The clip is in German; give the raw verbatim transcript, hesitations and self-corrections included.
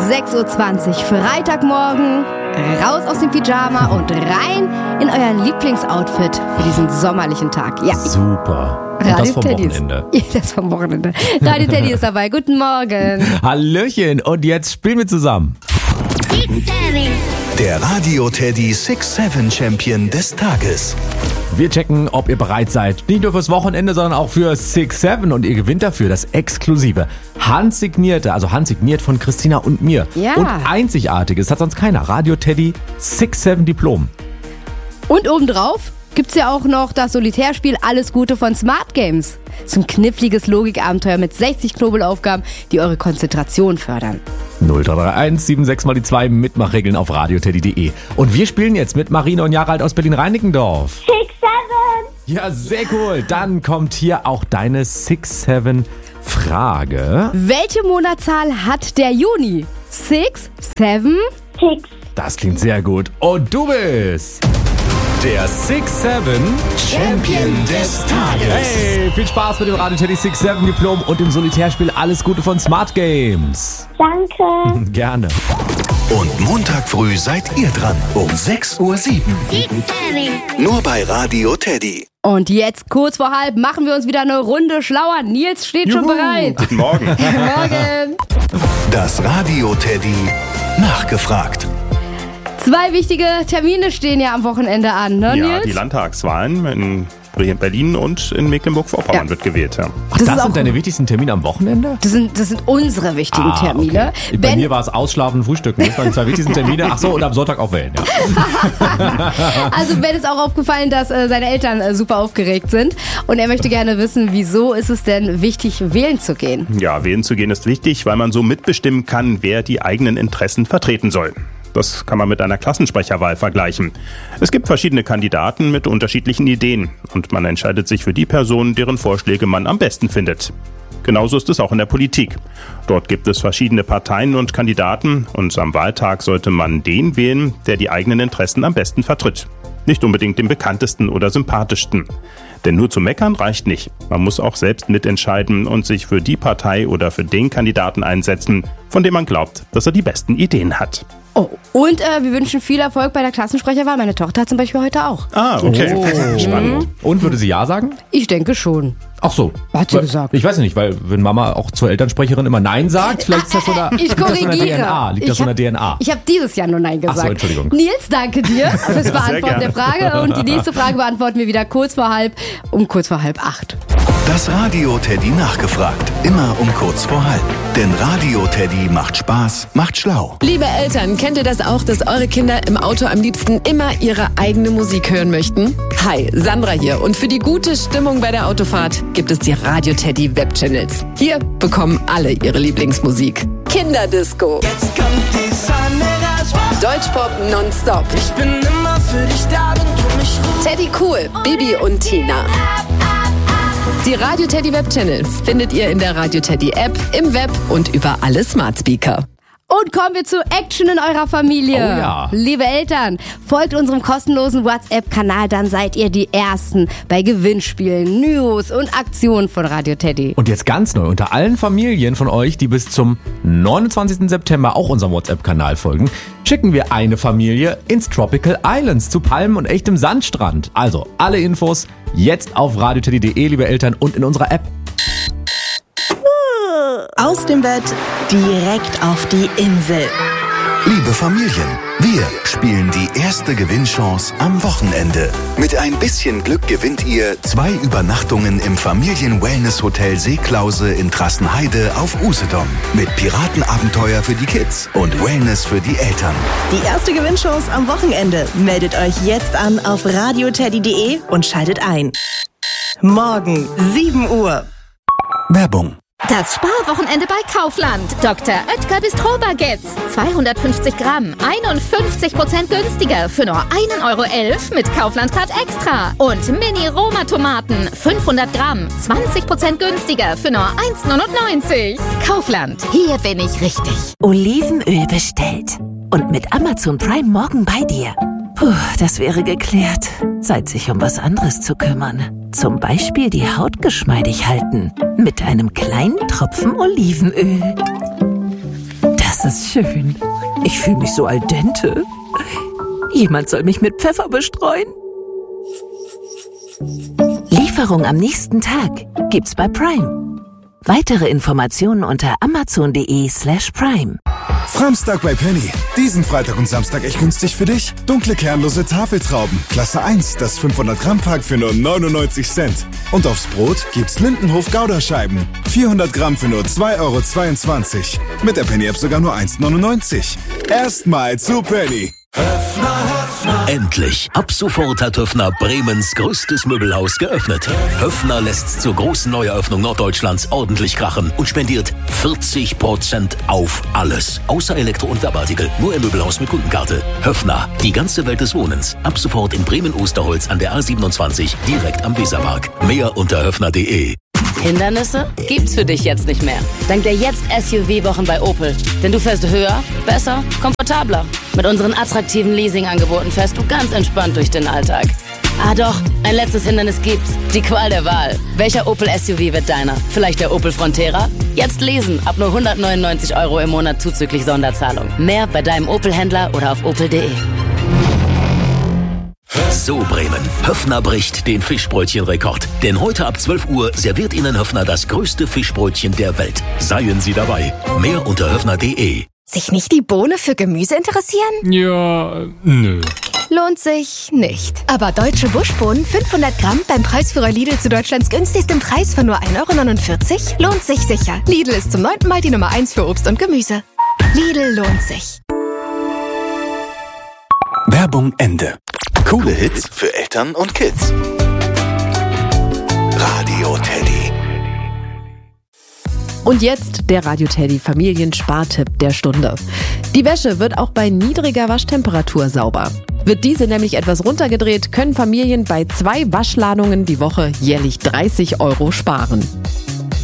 sechs Uhr zwanzig, Freitagmorgen, raus aus dem Pyjama und rein in euer Lieblingsoutfit für diesen sommerlichen Tag. Ja. Super. Und Radio das vom Teddy Wochenende. Ist, ja, das vom Wochenende. Radio Teddy ist dabei. Guten Morgen. Hallöchen. Und jetzt spielen wir zusammen. Der Radio Teddy six seven Champion des Tages. Wir checken, ob ihr bereit seid. Nicht nur fürs Wochenende, sondern auch für six seven. Und ihr gewinnt dafür das exklusive, handsignierte, also handsigniert von Christina und mir. Ja. Und einzigartiges, hat sonst keiner. Radio Teddy six seven Diplom. Und obendrauf gibt's ja auch noch das Solitärspiel Alles Gute von Smart Games. So ein kniffliges Logikabenteuer mit sechzig Knobelaufgaben, die eure Konzentration fördern. null drei drei eins sieben sechs mal die zwei Mitmachregeln auf radioteddy punkt de. Und wir spielen jetzt mit Marina und Jarald aus Berlin-Reinickendorf. six seven. Ja, sehr cool. Dann kommt hier auch deine six seven Frage. Welche Monatszahl hat der Juni? Six, seven? Six. Das klingt sehr gut. Und du bist der six seven Champion des Tages. Hey, viel Spaß mit dem Radio Teddy six seven Diplom und dem Solitärspiel Alles Gute von Smart Games. Danke. Gerne. Und Montag früh seid ihr dran um sechs Uhr sieben. six seven. Nur bei Radio Teddy. Und jetzt kurz vor halb machen wir uns wieder eine Runde schlauer. Nils steht schon bereit. Guten Morgen. Morgen. Das Radio Teddy nachgefragt. Zwei wichtige Termine stehen ja am Wochenende an, ne, Ja, Nils? die Landtagswahlen in Berlin und in Mecklenburg-Vorpommern Ja. wird gewählt. Ja. Ach, Das das, ist auch- sind deine wichtigsten Termine am Wochenende? Das sind, das sind unsere wichtigen Ah, Termine. okay. Bei Ben- mir war es Ausschlafen, Frühstücken. Das waren die zwei wichtigsten Termine. Ach so, und am Sonntag auch wählen. Ja. Also Ben ist auch aufgefallen, dass äh, seine Eltern äh, super aufgeregt sind. Und er möchte gerne wissen, wieso ist es denn wichtig, wählen zu gehen? ja, wählen zu gehen ist wichtig, weil man so mitbestimmen kann, wer die eigenen Interessen vertreten soll. Das kann man mit einer Klassensprecherwahl vergleichen. Es gibt verschiedene Kandidaten mit unterschiedlichen Ideen und man entscheidet sich für die Person, deren Vorschläge man am besten findet. Genauso ist es auch in der Politik. Dort gibt es verschiedene Parteien und Kandidaten und am Wahltag sollte man den wählen, der die eigenen Interessen am besten vertritt. Nicht unbedingt den bekanntesten oder sympathischsten. Denn nur zu meckern reicht nicht. Man muss auch selbst mitentscheiden und sich für die Partei oder für den Kandidaten einsetzen, von dem man glaubt, dass er die besten Ideen hat. Oh, und äh, wir wünschen viel Erfolg bei der Klassensprecherwahl. Meine Tochter hat zum Beispiel heute auch. Ah, okay. Spannend. Und würde sie ja sagen? Ich denke schon. Ach so. Hat sie Weil- gesagt. Ich weiß nicht, weil wenn Mama auch zur Elternsprecherin immer Nein sagt, vielleicht ist das so eine, Ich liegt das so in der korrigiere. D N A. Liegt das Ich so in der hab- D N A? Ich habe dieses Jahr nur Nein gesagt. Ach so, Entschuldigung. Nils, danke dir fürs Beantworten der gerne. Frage. Und die nächste Frage beantworten wir wieder kurz vor halb, um kurz vor halb acht. Das Radio Teddy nachgefragt. Immer um kurz vor halb. Denn Radio Teddy macht Spaß, macht schlau. Liebe Eltern, kennt ihr das auch, dass eure Kinder im Auto am liebsten immer ihre eigene Musik hören möchten? Hi, Sandra hier und für die gute Stimmung bei der Autofahrt gibt es die Radio Teddy Webchannels. Hier bekommen alle ihre Lieblingsmusik. Kinderdisco, Jetzt kommt die Sonne raus. Deutschpop nonstop, Ich bin immer für dich da, wenn du mich rufst. Teddy Cool, Bibi und Tina. Die Radio Teddy Webchannels findet ihr in der Radio Teddy App, im Web und über alle Smart Speaker. Und kommen wir zu Action in eurer Familie. Oh ja. Liebe Eltern, folgt unserem kostenlosen WhatsApp-Kanal, dann seid ihr die Ersten bei Gewinnspielen, News und Aktionen von Radio Teddy. Und jetzt ganz neu, unter allen Familien von euch, die bis zum neunundzwanzigsten September auch unserem WhatsApp-Kanal folgen, schicken wir eine Familie ins Tropical Islands zu Palmen und echtem Sandstrand. Also alle Infos jetzt auf radioteddy punkt de, liebe Eltern, und in unserer App. Aus dem Bett direkt auf die Insel. Liebe Familien, wir spielen die erste Gewinnchance am Wochenende. Mit ein bisschen Glück gewinnt ihr zwei Übernachtungen im Familien-Wellness-Hotel Seeklause in Trassenheide auf Usedom. Mit Piratenabenteuer für die Kids und Wellness für die Eltern. Die erste Gewinnchance am Wochenende. Meldet euch jetzt an auf radioteddy punkt de und schaltet ein. Morgen, sieben Uhr. Werbung. Das Sparwochenende bei Kaufland. Doktor Oetker Bistro-Baguettes. zweihundertfünfzig Gramm, einundfünfzig Prozent günstiger für nur ein Euro elf mit Kaufland Card Extra. Und Mini-Roma-Tomaten, fünfhundert Gramm, zwanzig Prozent günstiger für nur eins neunundneunzig. Kaufland, hier bin ich richtig. Olivenöl bestellt. Und mit Amazon Prime morgen bei dir. Puh, das wäre geklärt. Zeit, sich um was anderes zu kümmern. Zum Beispiel die Haut geschmeidig halten. Mit einem kleinen Tropfen Olivenöl. Das ist das schön. Ich fühle mich so al dente. Jemand soll mich mit Pfeffer bestreuen. Lieferung am nächsten Tag gibt's bei Prime. Weitere Informationen unter amazon.de slash prime. Framstag bei Penny. Diesen Freitag und Samstag echt günstig für dich. Dunkle kernlose Tafeltrauben. Klasse eins, das fünfhundert Gramm Pack für nur neunundneunzig Cent. Und aufs Brot gibt's Lindenhof Gouda-Scheiben. vierhundert Gramm für nur zwei Euro zweiundzwanzig. Mit der Penny-App sogar nur eins neunundneunzig. Erstmal zu Penny. Höfner, Höfner. Endlich! Ab sofort hat Höfner Bremens größtes Möbelhaus geöffnet. Höfner lässt zur großen Neueröffnung Norddeutschlands ordentlich krachen und spendiert vierzig Prozent auf alles. Außer Elektro- und Werbeartikel. Nur im Möbelhaus mit Kundenkarte. Höfner, die ganze Welt des Wohnens. Ab sofort in Bremen-Osterholz an der A siebenundzwanzig, direkt am Weserpark. Mehr unter höfner punkt de. Hindernisse gibt's für dich jetzt nicht mehr. Dank der Jetzt-S U V-Wochen bei Opel. Denn du fährst höher, besser, komfortabler. Mit unseren attraktiven Leasing-Angeboten fährst du ganz entspannt durch den Alltag. Ah doch, ein letztes Hindernis gibt's. Die Qual der Wahl. Welcher Opel S U V wird deiner? Vielleicht der Opel Frontera? Jetzt lesen, ab nur hundertneunundneunzig Euro im Monat zuzüglich Sonderzahlung. Mehr bei deinem Opel-Händler oder auf opel punkt de. So Bremen, Höfner bricht den Fischbrötchenrekord. Denn heute ab zwölf Uhr serviert Ihnen Höfner das größte Fischbrötchen der Welt. Seien Sie dabei. Mehr unter höfner punkt de. Sich nicht die Bohne für Gemüse interessieren? Ja, nö. Lohnt sich nicht. Aber deutsche Buschbohnen fünfhundert Gramm beim Preisführer Lidl zu Deutschlands günstigstem Preis von nur ein Euro neunundvierzig lohnt sich sicher. Lidl ist zum neunten Mal die Nummer eins für Obst und Gemüse. Lidl lohnt sich. Werbung Ende. Coole Hits für Eltern und Kids. Radio Teddy. Und jetzt der Radio Teddy Familienspartipp der Stunde. Die Wäsche wird auch bei niedriger Waschtemperatur sauber. Wird diese nämlich etwas runtergedreht, können Familien bei zwei Waschladungen die Woche jährlich dreißig Euro sparen.